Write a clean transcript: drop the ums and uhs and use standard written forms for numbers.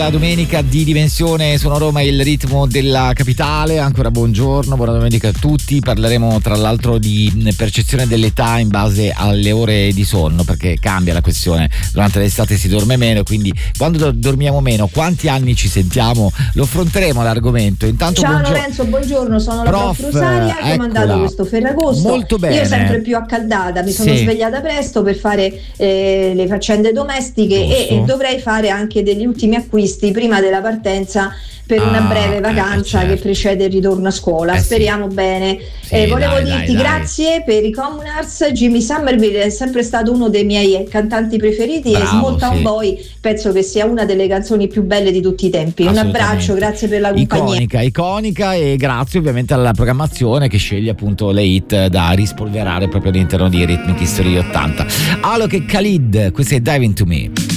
La domenica di Dimensione Suono Roma, il ritmo della capitale. Ancora buongiorno, buona domenica a tutti. Parleremo tra l'altro di percezione dell'età in base alle ore di sonno, perché cambia la questione. Durante l'estate si dorme meno, quindi quando dormiamo meno, quanti anni ci sentiamo? Lo affronteremo l'argomento. Intanto ciao Lorenzo, buongiorno, sono la prof Rosaria che ho mandato questo Ferragosto. Molto bene. Io sempre più accaldata, mi sono svegliata presto per fare le faccende domestiche e dovrei fare anche degli ultimi acquisti prima della partenza per una breve vacanza che precede il ritorno a scuola. Speriamo bene. Volevo dirti grazie per i Communards. Jimmy Somerville è sempre stato uno dei miei cantanti preferiti. Bravo, e Small Town Boy penso che sia una delle canzoni più belle di tutti i tempi. Un abbraccio, grazie per la compagnia. Iconica, e grazie ovviamente alla programmazione che sceglie appunto le hit da rispolverare proprio all'interno di Rhythmic History 80. Alok e Khalid, questo è Dive Into Me.